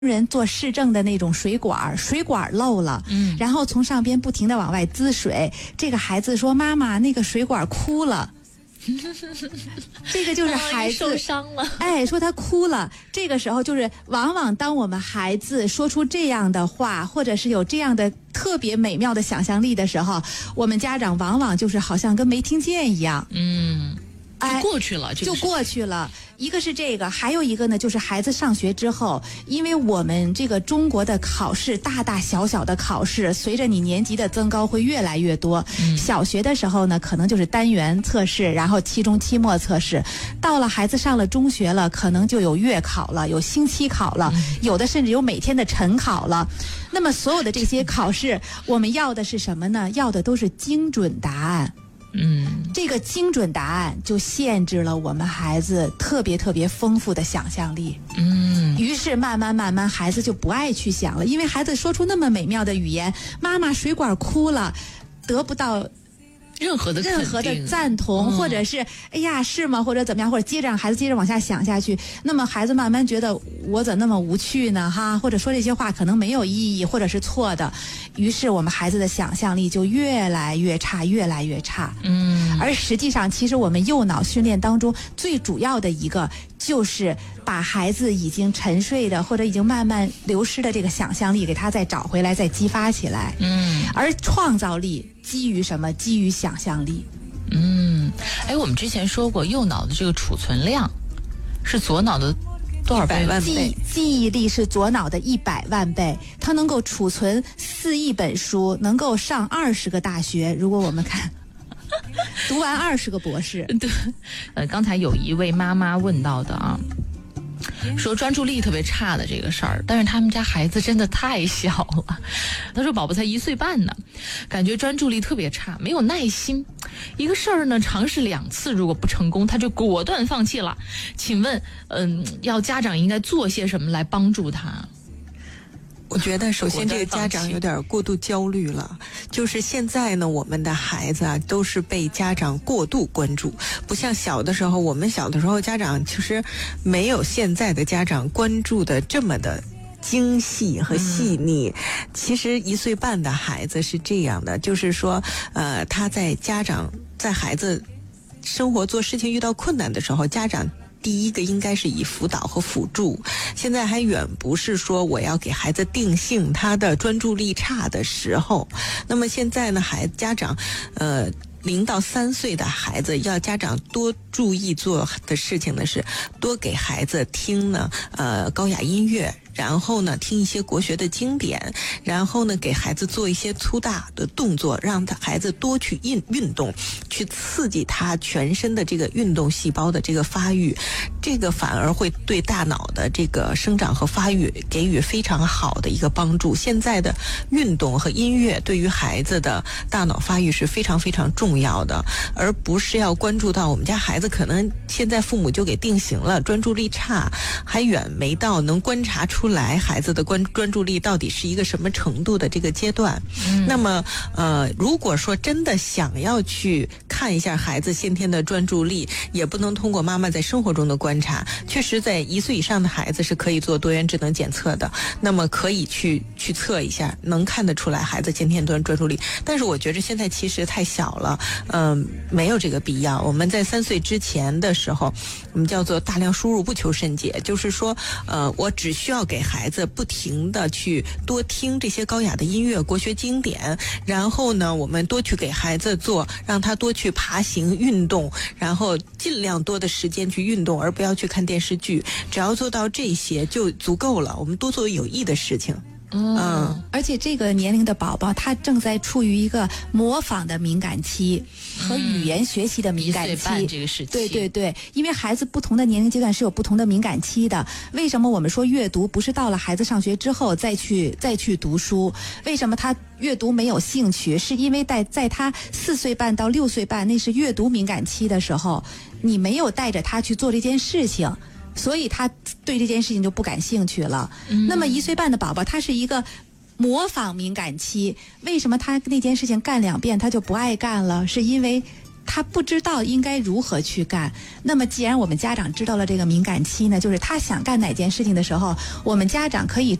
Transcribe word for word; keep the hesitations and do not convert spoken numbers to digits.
人做市政的那种水管，水管漏了，嗯，然后从上边不停的往外滋水。这个孩子说：“妈妈，那个水管哭了。”这个就是孩子受伤了， 哎，说他哭了。这个时候就是，往往当我们孩子说出这样的话，或者是有这样的特别美妙的想象力的时候，我们家长往往就是好像跟没听见一样， 嗯，就过去了，哎、 就过去了。一个是这个，还有一个呢，就是孩子上学之后，因为我们这个中国的考试，大大小小的考试，随着你年级的增高会越来越多。嗯、小学的时候呢，可能就是单元测试，然后期中、期末测试。到了孩子上了中学了，可能就有月考了，有星期考了，嗯、有的甚至有每天的晨考了。那么所有的这些考试，我们要的是什么呢？要的都是精准答案。嗯，这个精准答案就限制了我们孩子特别特别丰富的想象力。嗯，于是慢慢慢慢孩子就不爱去想了，因为孩子说出那么美妙的语言，妈妈水管哭了，得不到任何的任何的赞同，嗯、或者是哎呀是吗，或者怎么样，或者接着让孩子接着往下想下去，那么孩子慢慢觉得我怎么那么无趣呢哈，或者说这些话可能没有意义，或者是错的，于是我们孩子的想象力就越来越差，越来越差。嗯，而实际上其实我们右脑训练当中最主要的一个就是把孩子已经沉睡的或者已经慢慢流失的这个想象力给他再找回来，再激发起来。嗯，而创造力基于什么？基于想象力。 嗯，哎，我们之前说过，右脑的这个储存量是左脑的多少倍？ 记记忆力是左脑的一百万倍，它能够储存四亿本书，能够上二十个大学。如果我们看。读完二十个博士。 对，呃，刚才有一位妈妈问到的啊，说专注力特别差的这个事儿，但是他们家孩子真的太小了。他说宝宝才一岁半呢，感觉专注力特别差，没有耐心。一个事儿呢，尝试两次如果不成功，他就果断放弃了。请问，嗯、呃，要家长应该做些什么来帮助他？ 我觉得首先这个家长有点过度焦虑了，就是现在呢，我们的孩子啊都是被家长过度关注，不像小的时候，我们小的时候家长其实没有现在的家长关注的这么的精细和细腻。嗯、其实一岁半的孩子是这样的，就是说，呃，他在家长在孩子生活做事情遇到困难的时候，家长第一个应该是以辅导和辅助，现在还远不是说我要给孩子定性他的专注力差的时候。那么现在呢，孩家长，呃。零到三岁的孩子，要家长多注意做的事情呢是多给孩子听呢呃高雅音乐，然后呢听一些国学的经典，然后呢给孩子做一些粗大的动作，让他孩子多去运运动，去刺激他全身的这个运动细胞的这个发育，这个反而会对大脑的这个生长和发育给予非常好的一个帮助。现在的运动和音乐对于孩子的大脑发育是非常非常重要重要的，而不是要关注到我们家孩子可能现在父母就给定型了专注力差，还远没到能观察出来孩子的关专注力到底是一个什么程度的这个阶段。嗯、那么呃，如果说真的想要去看一下孩子先天的专注力，也不能通过妈妈在生活中的观察，确实在一岁以上的孩子是可以做多元智能检测的，那么可以去去测一下，能看得出来孩子先天的专注力。但是我觉得现在其实太小了，嗯、呃，没有这个必要。我们在三岁之前的时候，我们叫做大量输入不求甚解，就是说，呃，我只需要给孩子不停的去多听这些高雅的音乐、国学经典，然后呢，我们多去给孩子做，让他多去爬行运动，然后尽量多的时间去运动，而不要去看电视剧。只要做到这些就足够了。我们多做有益的事情。 嗯，嗯，而且这个年龄的宝宝，他正在处于一个模仿的敏感期和语言学习的敏感期。嗯、一岁半这个时期。 对对对，因为孩子不同的年龄阶段是有不同的敏感期的。为什么我们说阅读不是到了孩子上学之后再去再去读书？为什么他阅读没有兴趣？是因为在在他四岁半到六岁半，那是阅读敏感期的时候，你没有带着他去做这件事情。所以他对这件事情就不感兴趣了。嗯、那么一岁半的宝宝，他是一个模仿敏感期。为什么他那件事情干两遍他就不爱干了？是因为他不知道应该如何去干。那么既然我们家长知道了这个敏感期呢，就是他想干哪件事情的时候，我们家长可以